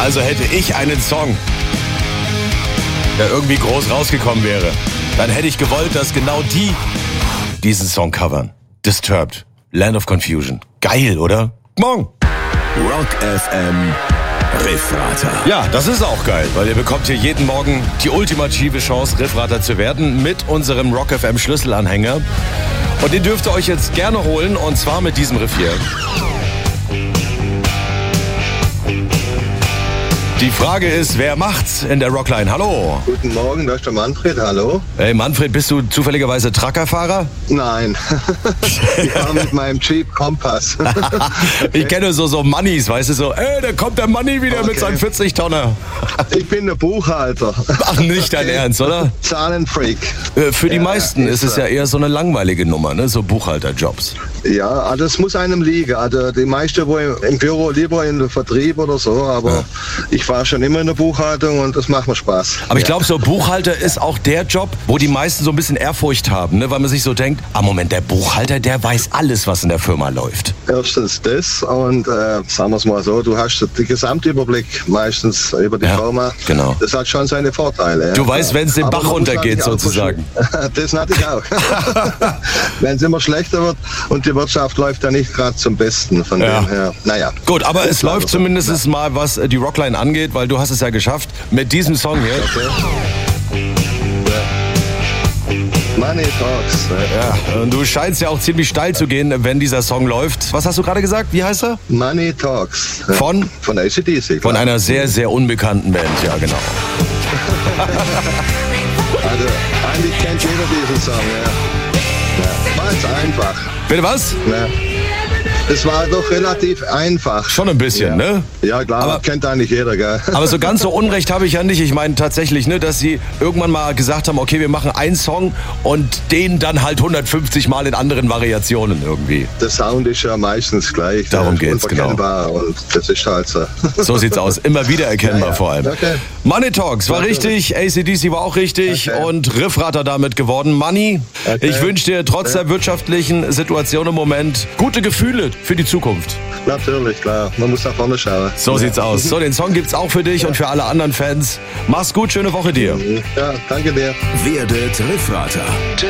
Also hätte ich einen Song, der irgendwie groß rausgekommen wäre, dann hätte ich gewollt, dass genau die diesen Song covern. Disturbed, Land of Confusion. Geil, oder? Morgen. Rock FM Riffrater. Ja, das ist auch geil, weil ihr bekommt hier jeden Morgen die ultimative Chance, Riffrater zu werden mit unserem Rock FM Schlüsselanhänger. Und den dürft ihr euch jetzt gerne holen, und zwar mit diesem Riff hier. Die Frage ist, wer macht's in der Rockline? Hallo. Guten Morgen, da ist der Manfred, hallo. Hey Manfred, bist du zufälligerweise Truckerfahrer? Nein, ich fahre mit meinem Jeep Kompass. Ich kenne so Mannis, weißt du, so, da kommt der Manni wieder mit seinem 40-Tonner. Ich bin der Buchhalter. Ach, nicht dein Ernst, oder? Zahlenfreak. Für die meisten ist es ja eher so eine langweilige Nummer, ne? So Buchhalterjobs. Ja, also es muss einem liegen. Also die meisten wohl im Büro, lieber in der Vertrieb oder so, aber ich fahre schon immer in der Buchhaltung und das macht mir Spaß. Aber ich glaube, so Buchhalter ist auch der Job, wo die meisten so ein bisschen Ehrfurcht haben, ne? Weil man sich so denkt, Moment, der Buchhalter, der weiß alles, was in der Firma läuft. Erstens das und sagen wir es mal so, du hast den Gesamtüberblick meistens über die Firma. Genau. Das hat schon seine Vorteile. Ja. Du weißt, wenn es den Bach runtergeht sozusagen. Das natürlich auch. Wenn es immer schlechter wird und die Wirtschaft läuft ja nicht gerade zum Besten, von dem her. Naja. Gut, aber es läuft zumindest mal, was die Rockline angeht, weil du hast es ja geschafft mit diesem Song hier. Okay. Money Talks. Ja, und du scheinst ja auch ziemlich steil zu gehen, wenn dieser Song läuft. Was hast du gerade gesagt? Wie heißt er? Money Talks. Von? Von AC/DC. Von einer sehr, sehr unbekannten Band, ja genau. Also, eigentlich kennt jeder diesen Song, ja. War jetzt einfach. Bitte was? Ja. Es war doch relativ einfach. Schon ein bisschen, ne? Ja, klar, aber kennt eigentlich jeder, gell? Aber so ganz so Unrecht habe ich ja nicht. Ich meine tatsächlich, ne, dass sie irgendwann mal gesagt haben, okay, wir machen einen Song und den dann halt 150 Mal in anderen Variationen irgendwie. Der Sound ist ja meistens gleich. Darum geht's, genau. Und das ist halt so. So sieht's aus. Immer wieder erkennbar vor allem. Okay. Money Talks war richtig, AC/DC war auch richtig und Riffrater damit geworden. Money, ich wünsche dir trotz der wirtschaftlichen Situation im Moment gute Gefühle für die Zukunft. Natürlich, klar. Man muss nach vorne schauen. So sieht's aus. So, den Song gibt's auch für dich und für alle anderen Fans. Mach's gut, schöne Woche dir. Ja, danke dir. Werdet Riffrater.